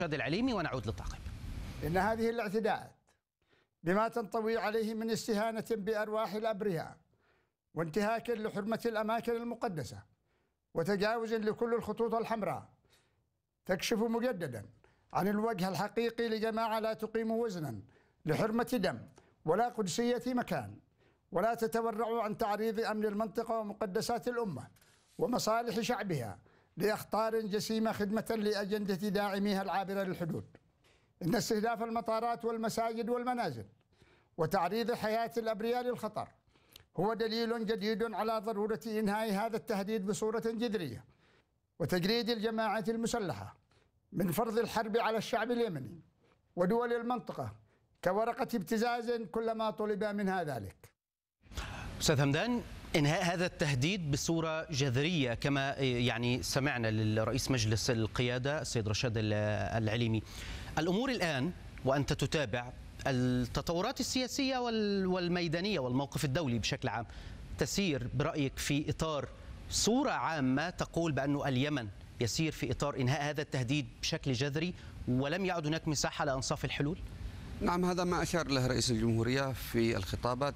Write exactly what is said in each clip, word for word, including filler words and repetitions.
العليمي ونعود للتعقيب. إن هذه الاعتداءات بما تنطوي عليه من استهانة بأرواح الأبرياء وانتهاك لحرمة الأماكن المقدسة وتجاوز لكل الخطوط الحمراء تكشف مجددا عن الوجه الحقيقي لجماعة لا تقيم وزنا لحرمة دم ولا قدسية مكان، ولا تتورع عن تعريض أمن المنطقة ومقدسات الأمة ومصالح شعبها لأخطار جسيمة خدمة لأجندة داعميها العابرة للحدود. إن استهداف المطارات والمساجد والمنازل وتعريض حياة الأبرياء للخطر هو دليل جديد على ضرورة إنهاء هذا التهديد بصورة جذرية وتجريد الجماعات المسلحة من فرض الحرب على الشعب اليمني ودول المنطقة كورقة ابتزاز كلما طلب منها ذلك. أستاذ همدان، إنهاء هذا التهديد بصورة جذرية كما يعني سمعنا للرئيس مجلس القيادة السيد رشاد العليمي. الأمور الآن وأنت تتابع التطورات السياسية والميدانية والموقف الدولي بشكل عام تسير برأيك في إطار صورة عامة تقول بأن اليمن يسير في إطار إنهاء هذا التهديد بشكل جذري ولم يعد هناك مساحة لأنصاف الحلول؟ نعم، هذا ما أشار له رئيس الجمهورية في الخطابات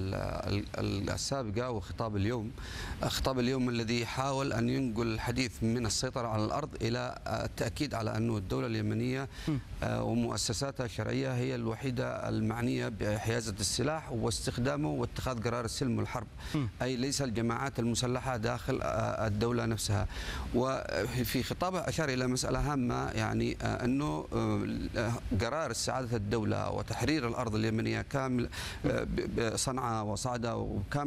السابقة وخطاب اليوم. خطاب اليوم الذي حاول أن ينقل الحديث من السيطرة على الأرض إلى التأكيد على أن الدولة اليمنية ومؤسساتها الشرعية هي الوحيدة المعنية بحيازة السلاح واستخدامه واتخاذ قرار السلم والحرب، أي ليس الجماعات المسلحة داخل الدولة نفسها. وفي خطابه أشار إلى مسألة هامة، يعني أنه قرار سعادة الدولة وتحرير الأرض اليمنية كامل صنعاء وصعدة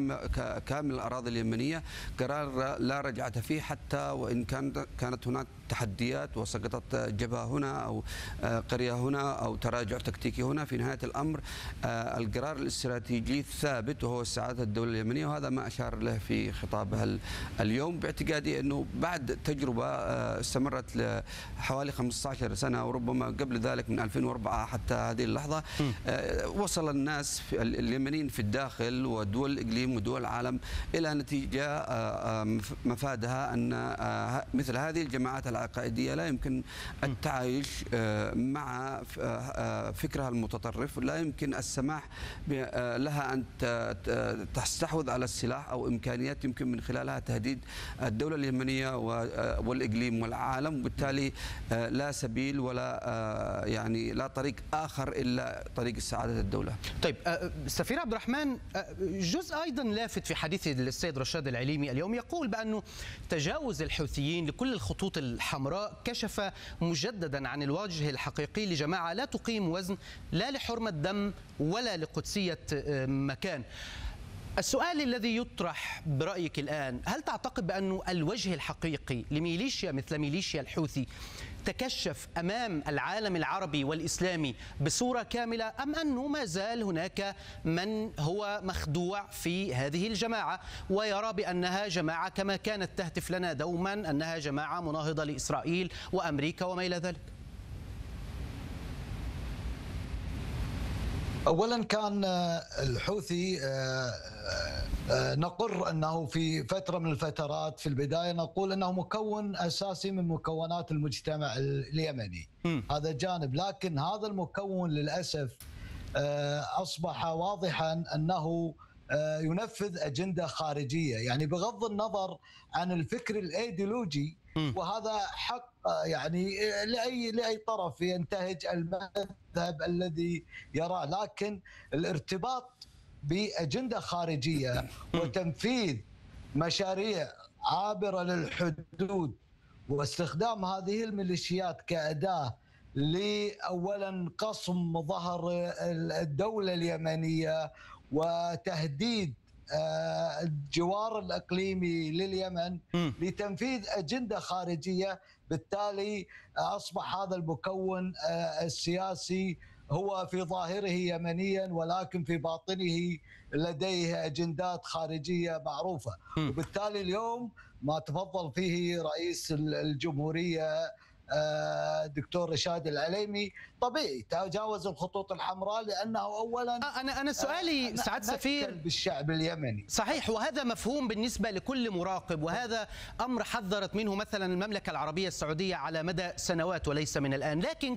وكامل الأراضي اليمنية قرار لا رجعة فيه، حتى وإن كانت هناك تحديات وسقطت جبهة هنا أو قرية هنا أو تراجع تكتيكي هنا. في نهاية الأمر القرار الاستراتيجي الثابت وهو سعادة الدولة اليمنية، وهذا ما أشار له في خطابه اليوم. باعتقادي أنه بعد تجربة استمرت لحوالي خمسة عشر سنة وربما قبل ذلك من ألفين وأربعة حتى هذه اللحظة، وصل الناس في اليمنيين في الداخل ودول الإقليم ودول العالم إلى نتيجة مفادها أن مثل هذه الجماعات العقائدية لا يمكن التعايش مع فكرها المتطرف، لا يمكن السماح لها أن تستحوذ على السلاح أو إمكانيات يمكن من خلالها تهديد الدولة اليمنية والإقليم والعالم، وبالتالي لا سبيل ولا يعني لا طريق آخر إلا طريق سعادة الدولة. طيب سفير عبد الرحمن، جزء أيضا لافت في حديث السيد رشاد العليمي اليوم يقول بأنه تجاوز الحوثيين لكل الخطوط الحمراء كشف مجددا عن الوجه الحقيقي لجماعة لا تقيم وزن لا لحرمة دم ولا لقدسية مكان. السؤال الذي يطرح برأيك الآن، هل تعتقد بأن الوجه الحقيقي لميليشيا مثل ميليشيا الحوثي تكشف أمام العالم العربي والإسلامي بصورة كاملة، أم أنه ما زال هناك من هو مخدوع في هذه الجماعة ويرى بأنها جماعة كما كانت تهتف لنا دوما أنها جماعة مناهضة لإسرائيل وأمريكا وما إلى ذلك؟ أولا كان الحوثي نقر أنه في فترة من الفترات في البداية نقول أنه مكون أساسي من مكونات المجتمع اليمني، م. هذا جانب. لكن هذا المكون للأسف أصبح واضحا أنه ينفذ أجندة خارجية، يعني بغض النظر عن الفكر الأيديولوجي، وهذا حق يعني لأي لأي طرف ينتهج المذهب الذي يراه، لكن الارتباط بأجندة خارجية وتنفيذ مشاريع عابرة للحدود واستخدام هذه الميليشيات كأداة لأولا قصم ظهر الدولة اليمنية وتهديد الجوار الإقليمي لليمن لتنفيذ أجندة خارجية. بالتالي أصبح هذا المكون السياسي هو في ظاهره يمنيا ولكن في باطنه لديه أجندات خارجية معروفة. وبالتالي اليوم ما تفضل فيه رئيس الجمهورية دكتور رشاد العليمي طبيعي تجاوز الخطوط الحمراء، لانه اولا انا انا سؤالي سعاده سفير بالشعب اليمني صحيح، وهذا مفهوم بالنسبه لكل مراقب، وهذا امر حذرت منه مثلا المملكه العربيه السعوديه على مدى سنوات وليس من الان، لكن